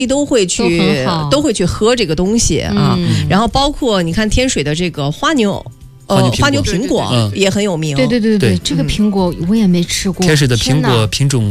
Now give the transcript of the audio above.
都会去喝这个东西啊。然后包括你看天水的这个花牛苹果也很有名。 对，这个苹果我也没吃过。 天水的苹果品种